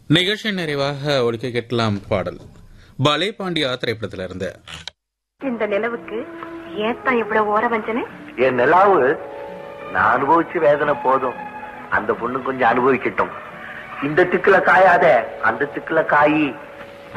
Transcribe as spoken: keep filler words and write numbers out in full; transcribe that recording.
நிகழ்ச்சி நிறைவாக ஒழிக்க கேட்கலாம் பாடல் பலே பாண்டியா திரைப்படத்தில இருந்து. இந்த நிலவுக்கு ஏத்தான் இவ்வளவு ஓர வஞ்சனை? என் நிலாவு நான் அனுபவிச்சு வேதனை போதும், அந்த பொண்ணு கொஞ்சம் அனுபவிக்கட்டும். இந்த திக்குல காயாத அந்த திக்குல காயி